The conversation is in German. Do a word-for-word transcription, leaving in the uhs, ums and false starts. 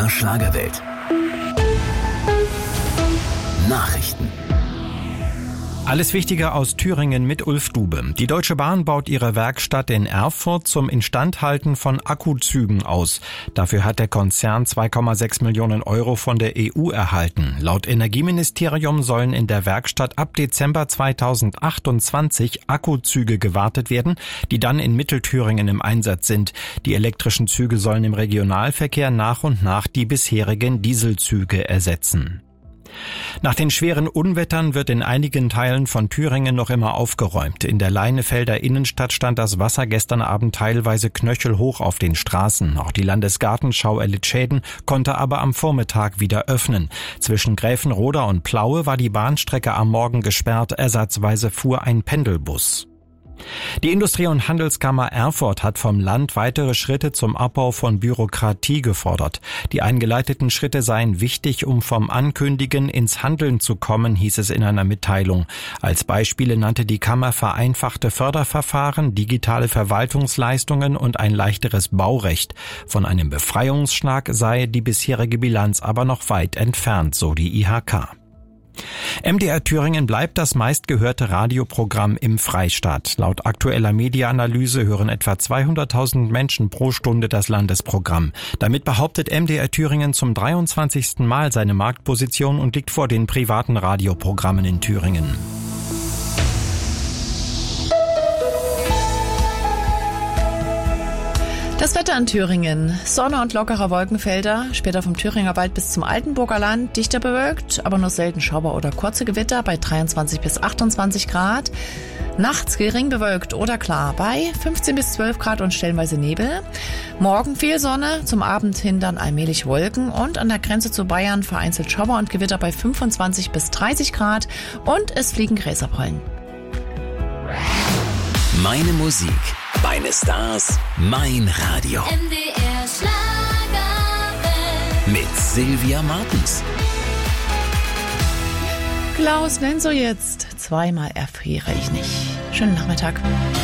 R Schlagerwelt. Nachrichten. Alles Wichtige aus Thüringen mit Ulf Dube. Die Deutsche Bahn baut ihre Werkstatt in Erfurt zum Instandhalten von Akkuzügen aus. Dafür hat der Konzern zwei Komma sechs Millionen Euro von der E U erhalten. Laut Energieministerium sollen in der Werkstatt ab Dezember zweitausendachtundzwanzig Akkuzüge gewartet werden, die dann in Mittelthüringen im Einsatz sind. Die elektrischen Züge sollen im Regionalverkehr nach und nach die bisherigen Dieselzüge ersetzen. Nach den schweren Unwettern wird in einigen Teilen von Thüringen noch immer aufgeräumt. In der Leinefelder Innenstadt stand das Wasser gestern Abend teilweise knöchelhoch auf den Straßen. Auch die Landesgartenschau erlitt Schäden, konnte aber am Vormittag wieder öffnen. Zwischen Gräfenroda und Plaue war die Bahnstrecke am Morgen gesperrt. Ersatzweise fuhr ein Pendelbus. Die Industrie- und Handelskammer Erfurt hat vom Land weitere Schritte zum Abbau von Bürokratie gefordert. Die eingeleiteten Schritte seien wichtig, um vom Ankündigen ins Handeln zu kommen, hieß es in einer Mitteilung. Als Beispiele nannte die Kammer vereinfachte Förderverfahren, digitale Verwaltungsleistungen und ein leichteres Baurecht. Von einem Befreiungsschlag sei die bisherige Bilanz aber noch weit entfernt, so die I H K. M D R Thüringen bleibt das meistgehörte Radioprogramm im Freistaat. Laut aktueller Mediaanalyse hören etwa zweihunderttausend Menschen pro Stunde das Landesprogramm. Damit behauptet M D R Thüringen zum dreiundzwanzigsten Mal seine Marktposition und liegt vor den privaten Radioprogrammen in Thüringen. Das Wetter in Thüringen. Sonne und lockere Wolkenfelder, später vom Thüringer Wald bis zum Altenburger Land, dichter bewölkt, aber nur selten Schauer oder kurze Gewitter bei dreiundzwanzig bis achtundzwanzig Grad. Nachts gering bewölkt oder klar bei fünfzehn bis zwölf Grad und stellenweise Nebel. Morgen viel Sonne, zum Abend hin dann allmählich Wolken und an der Grenze zu Bayern vereinzelt Schauer und Gewitter bei fünfundzwanzig bis dreißig Grad und es fliegen Gräserpollen. Meine Musik, meine Stars, mein Radio. M D R Schlagerwelt. Mit Sylvia Martens. Klaus, wenn so jetzt, zweimal erfriere ich nicht. Schönen Nachmittag.